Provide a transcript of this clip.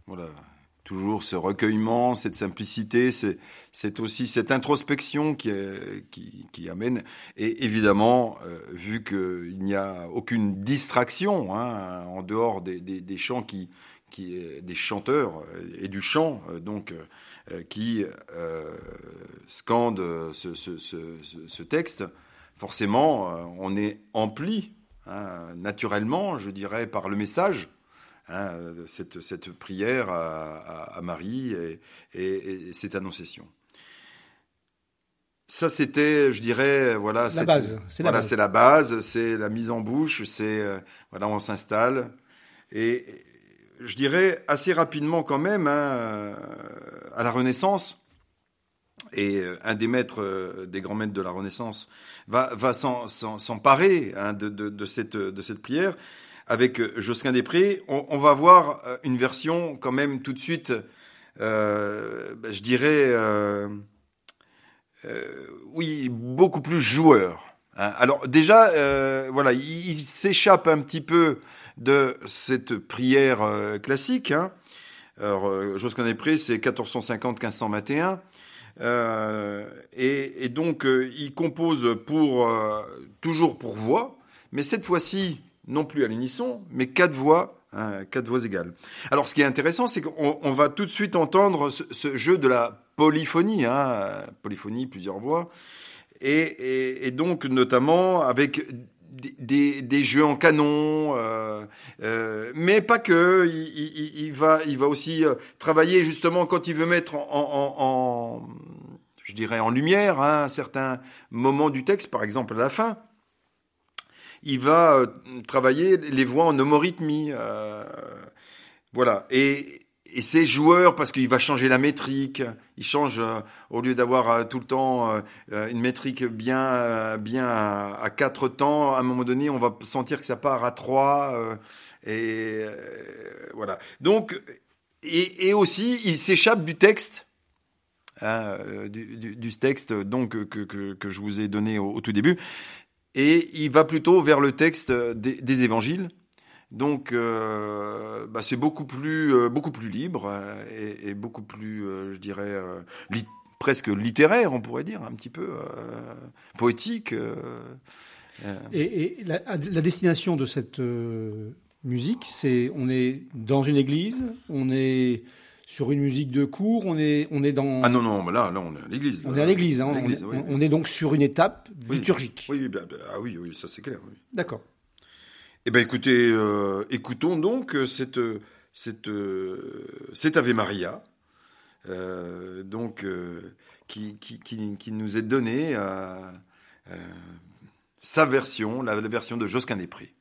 Voilà. Toujours ce recueillement, cette simplicité, c'est aussi cette introspection qui amène. Et évidemment, vu qu'il n'y a aucune distraction en dehors des chants des chanteurs et du chant, qui scandent ce texte, forcément, on est empli naturellement, je dirais, par le message. Cette prière à Marie et cette annonciation. Ça, c'était, je dirais, voilà, La base. C'est la base. C'est la base, c'est la mise en bouche, voilà, on s'installe. Et je dirais assez rapidement quand même, à la Renaissance, et un des maîtres, des grands maîtres de la Renaissance, va s'emparer de cette prière. Avec Josquin-des-Prés, on va voir une version quand même tout de suite, je dirais, oui, beaucoup plus joueur. Alors déjà, voilà, il s'échappe un petit peu de cette prière classique. Alors, Josquin-des-Prés, c'est 1450-1521. Et donc, il compose toujours pour voix, mais cette fois-ci, non plus à l'unisson, mais quatre voix égales. Alors, ce qui est intéressant, c'est qu'on va tout de suite entendre ce jeu de la polyphonie, polyphonie, plusieurs voix, et donc notamment avec des jeux en canon, mais pas que. Il va aussi travailler justement quand il veut mettre je dirais en lumière certains moments du texte, par exemple à la fin. Il va travailler les voix en homorythmie. Voilà. Et c'est joueur parce qu'il va changer la métrique. Il change, au lieu d'avoir tout le temps une métrique bien à 4 temps, à un moment donné, on va sentir que ça part à 3. Voilà. Donc, et aussi, il s'échappe du texte. Du texte donc que je vous ai donné au tout début. Et il va plutôt vers le texte des évangiles. Donc, c'est beaucoup plus libre et beaucoup plus, je dirais, presque littéraire, on pourrait dire, un petit peu poétique. Et la destination de cette musique, c'est on est dans une église, on est sur une musique de cour, on est dans... Ah non, là, on est à l'église. On est à l'église, on est donc sur une étape liturgique. Oui, oui, ça c'est clair. Oui. D'accord. Eh ben écoutez, écoutons donc cet Ave Maria, qui nous est donné sa version, la version de Josquin-des-Prés.